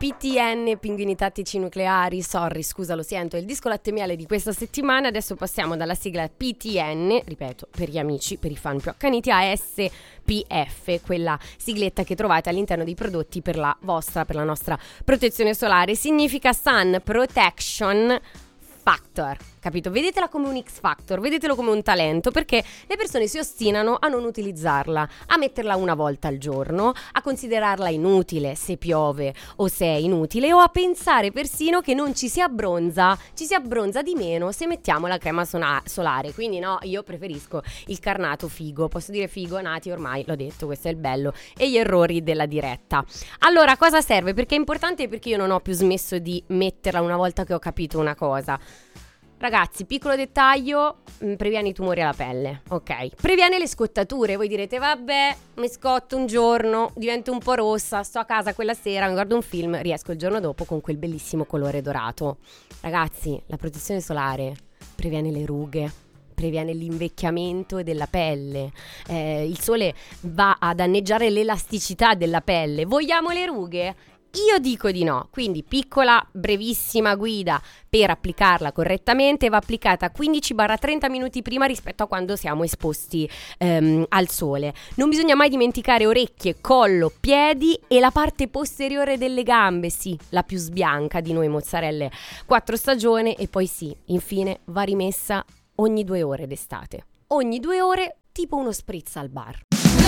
PTN, pinguini tattici nucleari, sorry, scusa, lo sento, è il disco latte miele di questa settimana. Adesso passiamo dalla sigla PTN, ripeto, per gli amici, per i fan più accaniti, a SPF, quella sigletta che trovate all'interno dei prodotti per la nostra protezione solare. Significa Sun Protection Factor, capito? Vedetela come un X Factor, vedetelo come un talento, perché le persone si ostinano a non utilizzarla, a metterla una volta al giorno, a considerarla inutile se piove o se è inutile, o a pensare persino che non ci si abbronza di meno se mettiamo la crema solare. Quindi no, io preferisco il carnato figo, posso dire figo, nati ormai, l'ho detto, questo è il bello, e gli errori della diretta. Allora, cosa serve? Perché è importante, perché io non ho più smesso di metterla una volta che ho capito una cosa. Ragazzi, piccolo dettaglio, previene i tumori alla pelle, ok? Previene le scottature. Voi direte, vabbè, mi scotto un giorno, divento un po' rossa, sto a casa quella sera, mi guardo un film, riesco il giorno dopo con quel bellissimo colore dorato. Ragazzi, la protezione solare previene le rughe, previene l'invecchiamento della pelle. Il sole va a danneggiare l'elasticità della pelle. Vogliamo le rughe? Io dico di no, quindi piccola, brevissima guida per applicarla correttamente. Va applicata 15-30 minuti prima rispetto a quando siamo esposti al sole. Non bisogna mai dimenticare orecchie, collo, piedi e la parte posteriore delle gambe, sì, la più sbianca di noi mozzarelle 4 stagione. E poi sì, infine va rimessa ogni 2 ore d'estate. Ogni 2 ore, tipo uno spritz al bar.